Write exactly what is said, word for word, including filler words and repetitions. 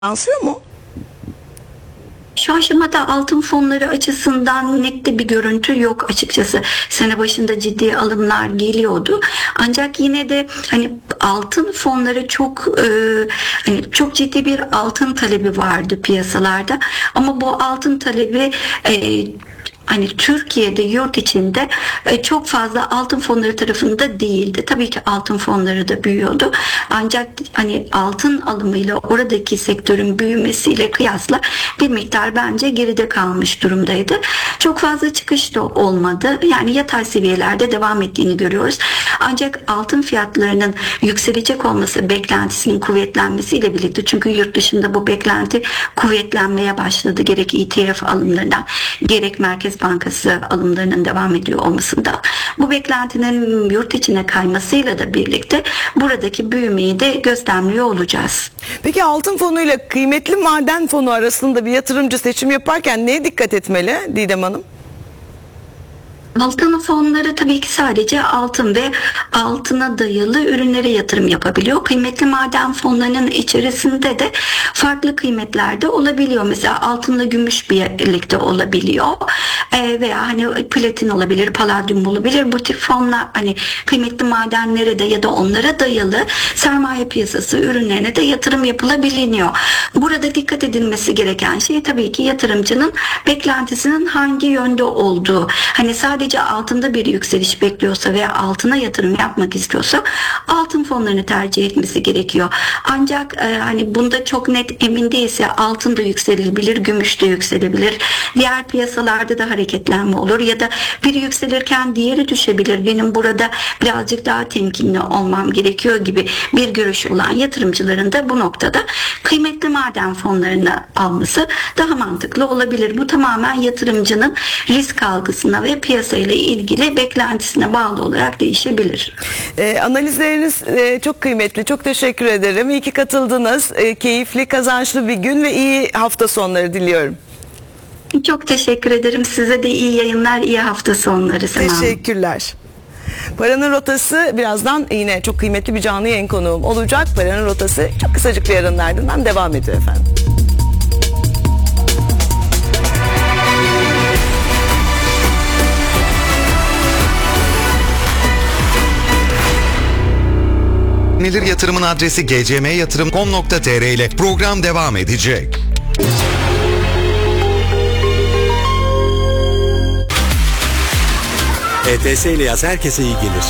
yansıyor mu? Şu aşamada altın fonları açısından net de bir görüntü yok açıkçası. Sene başında ciddi alımlar geliyordu. Ancak yine de hani altın fonları çok e, hani çok ciddi bir altın talebi vardı piyasalarda. Ama bu altın talebi e, hani Türkiye'de yurt içinde e, çok fazla altın fonları tarafında değildi. Tabii ki altın fonları da büyüyordu. Ancak hani altın alımıyla oradaki sektörün büyümesiyle kıyasla bir miktar bence geride kalmış durumdaydı. Çok fazla çıkış da olmadı. Yani yatay seviyelerde devam ettiğini görüyoruz. Ancak altın fiyatlarının yükselecek olması beklentisinin kuvvetlenmesiyle birlikte, çünkü yurt dışında bu beklenti kuvvetlenmeye başladı. Gerek E T F alımlarından gerek Merkez Bankası alımlarının devam ediyor olmasında, bu beklentinin yurt içine kaymasıyla da birlikte buradaki büyümeyi de gözlemliyor olacağız. Peki altın fonu ile kıymetli maden fonu arasında bir yatırımcı seçim yaparken neye dikkat etmeli Didem Hanım? Altın fonları tabii ki sadece altın ve altına dayalı ürünlere yatırım yapabiliyor. Kıymetli maden fonlarının içerisinde de farklı kıymetler de olabiliyor. Mesela altınla gümüş birlikte olabiliyor. Ee, veya hani platin olabilir, paladyum olabilir. Bu tip fonlar hani kıymetli madenlere de ya da onlara dayalı sermaye piyasası ürünlerine de yatırım yapılabiliyor. Burada dikkat edilmesi gereken şey tabii ki yatırımcının beklentisinin hangi yönde olduğu. Hani sadece Sadece altında bir yükseliş bekliyorsa veya altına yatırım yapmak istiyorsa altın fonlarını tercih etmesi gerekiyor. Ancak e, hani bunda çok net emin değilse altın da yükselebilir, gümüş de yükselebilir. Diğer piyasalarda da hareketlenme olur ya da biri yükselirken diğeri düşebilir. Benim burada birazcık daha temkinli olmam gerekiyor gibi bir görüş olan yatırımcıların da bu noktada kıymetli maden fonlarını alması daha mantıklı olabilir. Bu tamamen yatırımcının risk algısına ve piyasa ile ilgili beklentisine bağlı olarak değişebilir. E, analizleriniz e, çok kıymetli. Çok teşekkür ederim. İyi ki katıldınız. E, keyifli, kazançlı bir gün ve iyi hafta sonları diliyorum. Çok teşekkür ederim. Size de iyi yayınlar, iyi hafta sonları. Teşekkürler. Paranın Rotası birazdan yine çok kıymetli bir canlı yayın konuğum olacak. Paranın Rotası çok kısacık bir aranın ardından devam ediyor efendim. Güvenilir yatırımın adresi g c m yatırım nokta com nokta t r ile program devam edecek. E T S ile yaz herkese iyi gelir.